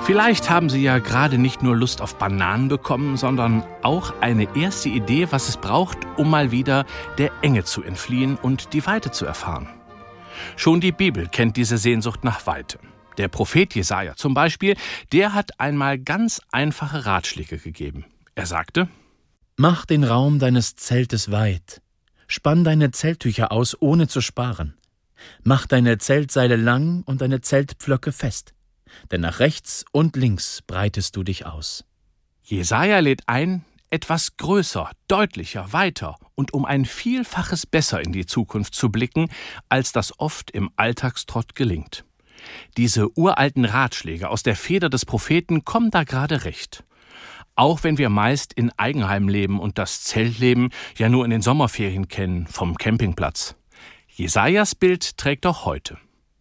Vielleicht haben Sie ja gerade nicht nur Lust auf Bananen bekommen, sondern auch eine erste Idee, was es braucht, um mal wieder der Enge zu entfliehen und die Weite zu erfahren. Schon die Bibel kennt diese Sehnsucht nach Weite. Der Prophet Jesaja zum Beispiel, der hat einmal ganz einfache Ratschläge gegeben. Er sagte: Mach den Raum deines Zeltes weit. Spann deine Zelttücher aus, ohne zu sparen. Mach deine Zeltseile lang und deine Zeltpflöcke fest. Denn nach rechts und links breitest du dich aus. Jesaja lädt ein, etwas größer, deutlicher, weiter und um ein Vielfaches besser in die Zukunft zu blicken, als das oft im Alltagstrott gelingt. Diese uralten Ratschläge aus der Feder des Propheten kommen da gerade recht. Auch wenn wir meist in Eigenheim leben und das Zeltleben ja nur in den Sommerferien kennen, vom Campingplatz. Jesajas Bild trägt auch heute.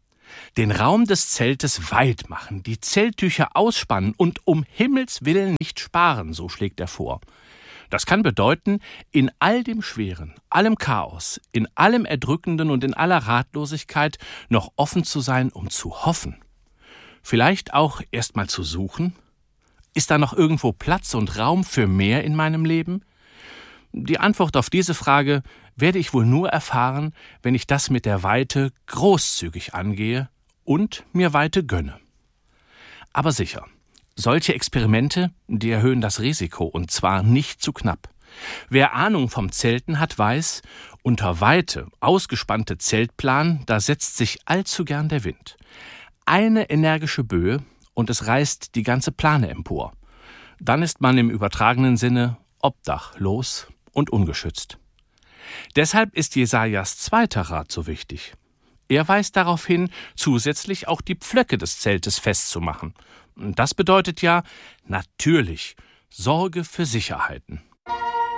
Den Raum des Zeltes weit machen, die Zelttücher ausspannen und um Himmels Willen nicht sparen, so schlägt er vor. Das kann bedeuten, in all dem Schweren, allem Chaos, in allem Erdrückenden und in aller Ratlosigkeit noch offen zu sein, um zu hoffen. Vielleicht auch erst mal zu suchen. Ist da noch irgendwo Platz und Raum für mehr in meinem Leben? Die Antwort auf diese Frage werde ich wohl nur erfahren, wenn ich das mit der Weite großzügig angehe und mir Weite gönne. Aber sicher, solche Experimente, die erhöhen das Risiko, und zwar nicht zu knapp. Wer Ahnung vom Zelten hat, weiß, unter Weite, ausgespannte Zeltplan, da setzt sich allzu gern der Wind. Eine energische Böe und es reißt die ganze Plane empor. Dann ist man im übertragenen Sinne obdachlos und ungeschützt. Deshalb ist Jesajas zweiter Rat so wichtig. Er weist darauf hin, zusätzlich auch die Pflöcke des Zeltes festzumachen. Das bedeutet ja natürlich Sorge für Sicherheiten.